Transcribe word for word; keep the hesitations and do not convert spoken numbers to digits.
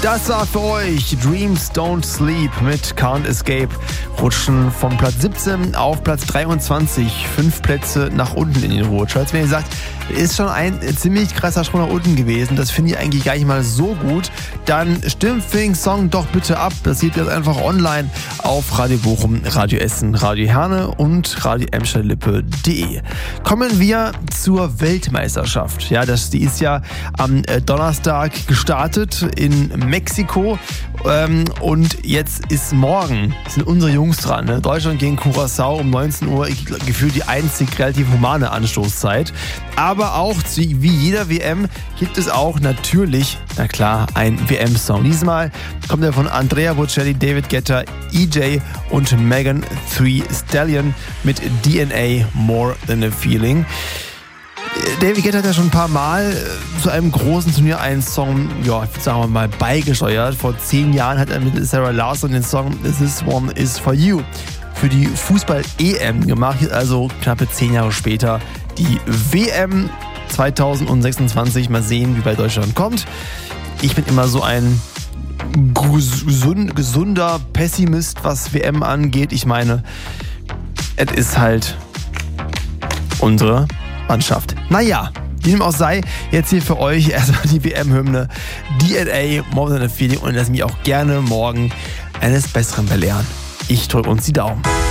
Das war für euch Dreams Don't Sleep mit Can't Escape. Rutschen von Platz siebzehn auf Platz dreiundzwanzig. Fünf Plätze nach unten in den Ruhecharts. Wenn ihr sagt, ist schon ein ziemlich krasser Sprung nach unten gewesen, das finde ich eigentlich gar nicht mal so gut, dann stimmt für den Song doch bitte ab. Das seht ihr jetzt einfach online auf Radio Bochum, Radio Essen, Radio Herne und Radio Emscher-Lippe punkt de. Kommen wir zur Weltmeisterschaft. Ja, das, die ist ja am Donnerstag gestartet in Mexiko ähm, und jetzt ist morgen, sind unsere Jungs dran. Ne? Deutschland gegen Curaçao um neunzehn Uhr, ich, gefühlt die einzig relativ humane Anstoßzeit. Aber auch wie jeder W M gibt es auch natürlich, na klar, ein W M-Song. Diesmal kommt er von Andrea Bocelli, David Guetta, E J und Megan Thee Stallion mit D N A More Than a Feeling. David Guetta hat ja schon ein paar Mal zu einem großen Turnier einen Song, ja, sagen wir mal, beigesteuert. Vor zehn Jahren hat er mit Sarah Larsson den Song This One Is For You für die Fußball-E M gemacht. Also knappe zehn Jahre später die W M zweitausendsechsundzwanzig. Mal sehen, wie bei Deutschland kommt. Ich bin immer so ein gesund, gesunder Pessimist, was W M angeht. Ich meine, es ist halt unsere Mannschaft. Naja, wie dem auch sei, jetzt hier für euch erstmal die W M-Hymne D N A More Than a Feeling und lasst mich auch gerne morgen eines Besseren belehren. Ich drücke uns die Daumen.